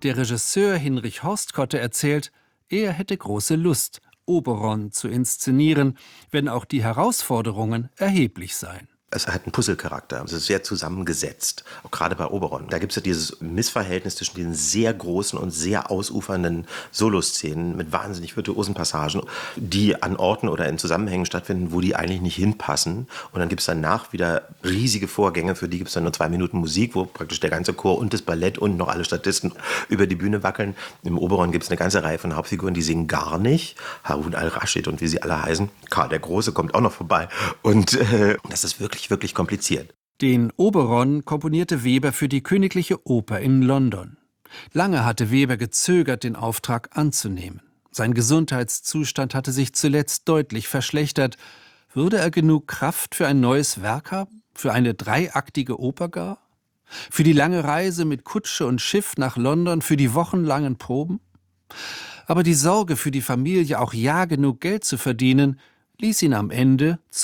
Der Regisseur Hinrich Horstkotte erzählt, er hätte große Lust, Oberon zu inszenieren, wenn auch die Herausforderungen erheblich seien. Es hat einen Puzzlecharakter. Es ist sehr zusammengesetzt, auch gerade bei Oberon. Da gibt es ja dieses Missverhältnis zwischen diesen sehr großen und sehr ausufernden Soloszenen mit wahnsinnig virtuosen Passagen, die an Orten oder in Zusammenhängen stattfinden, wo die eigentlich nicht hinpassen. Und dann gibt es danach wieder riesige Vorgänge, für die gibt es dann nur 2 Minuten Musik, wo praktisch der ganze Chor und das Ballett und noch alle Statisten über die Bühne wackeln. Im Oberon gibt es eine ganze Reihe von Hauptfiguren, die singen gar nicht. Harun al-Raschid und wie sie alle heißen. Karl der Große kommt auch noch vorbei. Und das ist wirklich kompliziert. Den Oberon komponierte Weber für die Königliche Oper in London. Lange hatte Weber gezögert, den Auftrag anzunehmen. Sein Gesundheitszustand hatte sich zuletzt deutlich verschlechtert. Würde er genug Kraft für ein neues Werk haben? Für eine 3-aktige Oper gar? Für die lange Reise mit Kutsche und Schiff nach London, für die wochenlangen Proben? Aber die Sorge für die Familie, auch ja genug Geld zu verdienen, ließ ihn am Ende